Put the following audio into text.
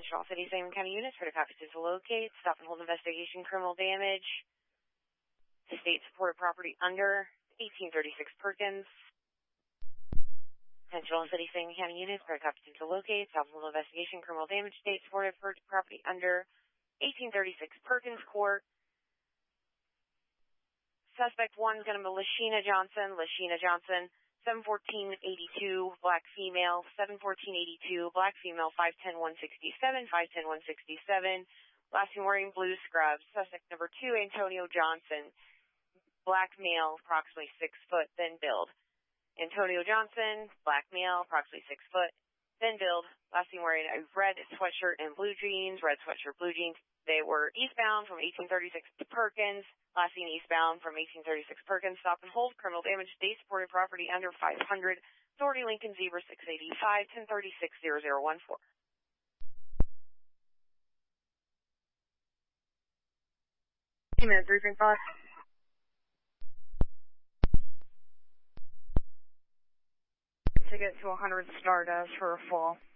Attention all City, Sangamon County units, for the copies to locate, stop and hold investigation, criminal damage to state-supported property under 1836 Perkins. Attention all City, Sangamon County units, for the copies to locate, stop and hold investigation, criminal damage, state-supported property under 1836 Perkins Court. Suspect 1 is going to be Lashina Johnson. 71482, black female, 71482, black female, 510-167, 510-167, last name wearing blue scrubs. Suspect number 2, Antonio Johnson, black male, approximately 6 foot, thin build. Antonio Johnson, black male, approximately 6 foot, thin build, last name wearing a red sweatshirt and blue jeans, red sweatshirt, blue jeans. They were eastbound from 1836 to Perkins. Last seen eastbound from 1836 Perkins. Stop and hold. Criminal damage. State-supported property under 500. Authority Lincoln Zebra 685 1036 0014. 2-minute briefing class. Ticket to 100 Stardust for a fall.